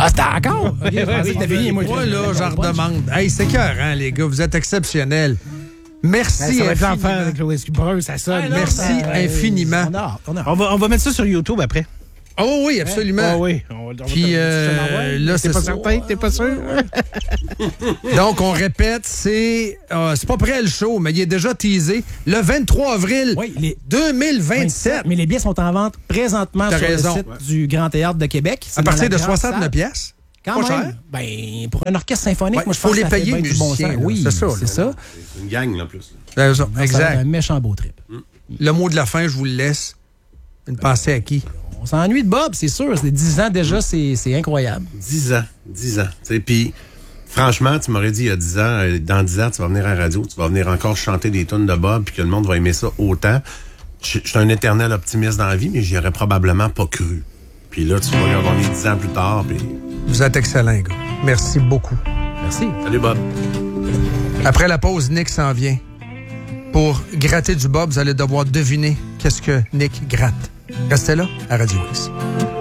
Ah, c'était encore? OK, je pensais que c'était fini. Moi, là, j'en redemande. Hey, c'est écœurant, les gars. Vous êtes exceptionnels. Merci ça va être l'enfer infiniment. avec Louis Brun, ça sonne. Merci infiniment. On va mettre ça sur YouTube après. Oh oui, absolument. Oh oui. Puis là, T'es pas certain? T'es pas sûr? Donc, on répète, c'est pas prêt le show, mais il est déjà teasé. Le 23 avril 2027. Mais les billets sont en vente présentement sur le site du Grand Théâtre de Québec. À partir de 69 piastres. Quand pas même. cher. Ben, pour un orchestre symphonique, moi, je pense faut les que ça fait payer, bien du bon musiciens, sens. là. Oui, c'est ça. C'est une gang, là, en plus. Ça, Ça exact. va être un méchant beau trip. Le mot de la fin, je vous le laisse. Une pensée à qui? On s'ennuie de Bob, c'est sûr. C'est 10 ans déjà, c'est incroyable. 10 ans. Puis, franchement, tu m'aurais dit il y a 10 ans, dans 10 ans, tu vas venir à la radio, tu vas venir encore chanter des tunes de Bob, puis que le monde va aimer ça autant. Je suis un éternel optimiste dans la vie, mais j'y aurais probablement pas cru. Puis là, tu vas regarder 10 ans plus tard, puis... Vous êtes excellents, gars. Merci beaucoup. Merci. Salut, Bob. Après la pause, Nick s'en vient. Pour gratter du Bob, vous allez devoir deviner qu'est-ce que Nick gratte. Restez là, à Radio X.